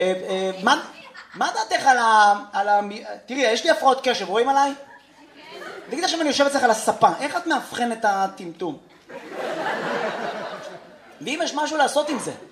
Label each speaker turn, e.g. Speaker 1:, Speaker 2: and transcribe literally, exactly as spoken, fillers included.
Speaker 1: מה דעתך על ה... תראי, יש לי הפרעות קשב, רואים עליי? תגיד עכשיו אני יושב אצלך על הספה, איך את מאבחן את הטמטום? ואם יש משהו לעשות עם זה?